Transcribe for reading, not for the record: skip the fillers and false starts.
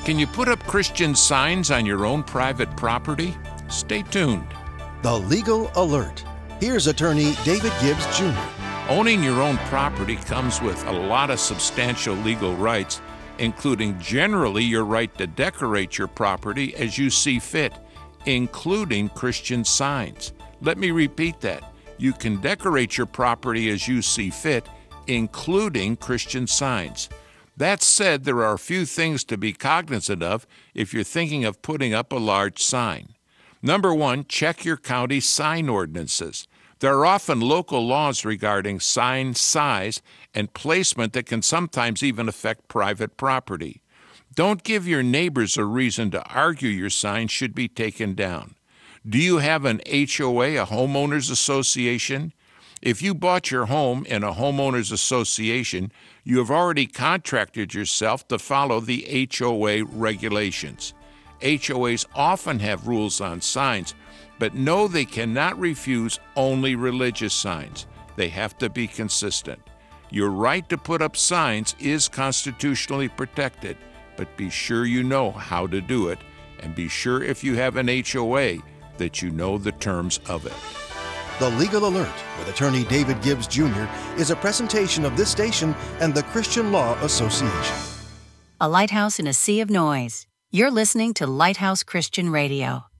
Can you put up Christian signs on your own private property? Stay tuned. The Legal Alert. Here's attorney David Gibbs Jr. Owning your own property comes with a lot of substantial legal rights, including generally your right to decorate your property as you see fit, including Christian signs. Let me repeat that. You can decorate your property as you see fit, including Christian signs. That said, there are a few things to be cognizant of if you're thinking of putting up a large sign. Number one, check your county sign ordinances. There are often local laws regarding sign size and placement that can sometimes even affect private property. Don't give your neighbors a reason to argue your sign should be taken down. Do you have an HOA, a homeowners association? If you bought your home in a homeowners association, you have already contracted yourself to follow the HOA regulations. HOAs often have rules on signs, but know they cannot refuse only religious signs. They have to be consistent. Your right to put up signs is constitutionally protected, but be sure you know how to do it, and be sure if you have an HOA that you know the terms of it. The Legal Alert with attorney David Gibbs Jr. is a presentation of this station and the Christian Law Association. A lighthouse in a sea of noise. You're listening to Lighthouse Christian Radio.